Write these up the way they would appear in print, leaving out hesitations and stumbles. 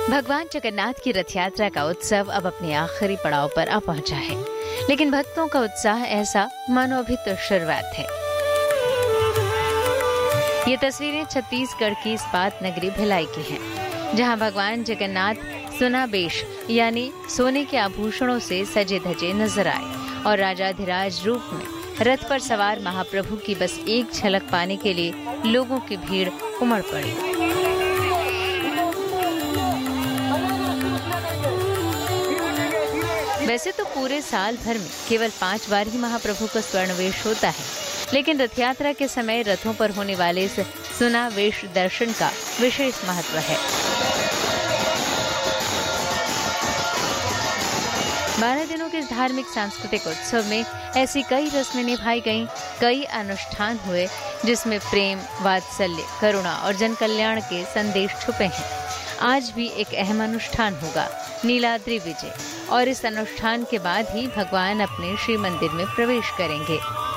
भगवान जगन्नाथ की रथ यात्रा का उत्सव अब अपने आखिरी पड़ाव पर आ पहुंचा है, लेकिन भक्तों का उत्साह ऐसा मानो अभी तो शुरुआत है। ये तस्वीरें छत्तीसगढ़ की इस्पात नगरी भिलाई की हैं, जहां भगवान जगन्नाथ सुनाबेश यानी सोने के आभूषणों से सजे धजे नजर आए और राजाधिराज रूप में रथ पर सवार महाप्रभु की बस एक झलक पाने के लिए लोगों की भीड़ उमड़ पड़ी। वैसे तो पूरे साल भर में केवल 5 बार ही महाप्रभु का स्वर्णवेश होता है, लेकिन रथ यात्रा के समय रथों पर होने वाले इस सुनावेश दर्शन का विशेष महत्व है। 12 दिनों के इस धार्मिक सांस्कृतिक उत्सव में ऐसी कई रस्में निभाई गईं, कई अनुष्ठान हुए जिसमें प्रेम, वात्सल्य, करुणा और जन कल्याण के संदेश छुपे हैं। आज भी एक अहम अनुष्ठान होगा, नीलाद्रि विजय, और इस अनुष्ठान के बाद ही भगवान अपने श्री मंदिर में प्रवेश करेंगे।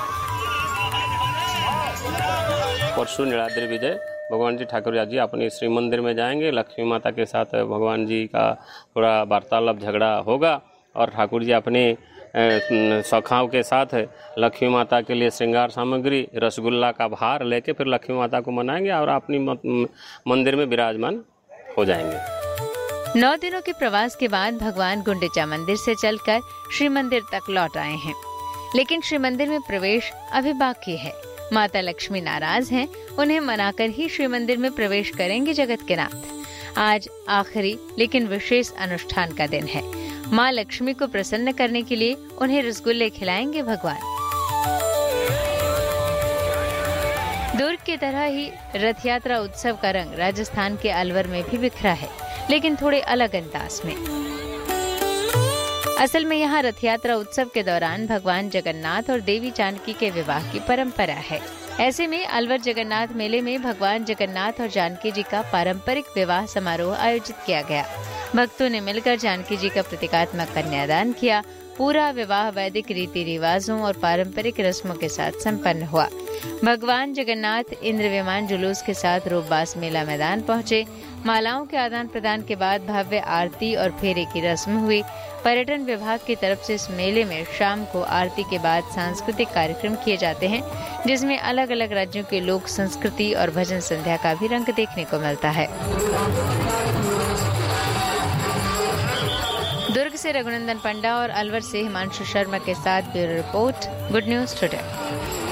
परसों नीलाद्रि विजय भगवान जी ठाकुर जी अपने श्री मंदिर में जाएंगे। लक्ष्मी माता के साथ भगवान जी का थोड़ा वार्तालाप झगड़ा होगा और ठाकुर जी अपने सखाओं के साथ लक्ष्मी माता के लिए श्रृंगार सामग्री, रसगुल्ला का भार लेके फिर लक्ष्मी माता को मनाएंगे और अपनी मंदिर में विराजमान हो जाएंगे। 9 दिनों के प्रवास के बाद भगवान गुंडिचा मंदिर से चलकर श्री मंदिर तक लौट आए हैं, लेकिन श्री मंदिर में प्रवेश अभी बाकी है। माता लक्ष्मी नाराज हैं, उन्हें मनाकर ही श्री मंदिर में प्रवेश करेंगे जगत के नाथ। आज आखिरी लेकिन विशेष अनुष्ठान का दिन है। माँ लक्ष्मी को प्रसन्न करने के लिए उन्हें रसगुल्ले खिलाएंगे भगवान। दुर्ग की तरह ही रथ यात्रा उत्सव का रंग राजस्थान के अलवर में भी बिखरा है, लेकिन थोड़े अलग अंदाज में। असल में यहाँ रथ यात्रा उत्सव के दौरान भगवान जगन्नाथ और देवी जानकी के विवाह की परंपरा है। ऐसे में अलवर जगन्नाथ मेले में भगवान जगन्नाथ और जानकी जी का पारंपरिक विवाह समारोह आयोजित किया गया। भक्तों ने मिलकर जानकी जी का प्रतीकात्मक कन्यादान किया। पूरा विवाह वैदिक रीति रिवाजों और पारंपरिक रस्मों के साथ संपन्न हुआ। भगवान जगन्नाथ इंद्र विमान जुलूस के साथ रोबबास मेला मैदान पहुंचे। मालाओं के आदान प्रदान के बाद भव्य आरती और फेरे की रस्म हुई। पर्यटन विभाग की तरफ से इस मेले में शाम को आरती के बाद सांस्कृतिक कार्यक्रम किए जाते हैं, जिसमें अलग अलग राज्यों के लोक संस्कृति और भजन संध्या का भी रंग देखने को मिलता है। दुर्ग से रघुनंदन पंडा और अलवर से हिमांशु शर्मा के साथ bureau report, good news today.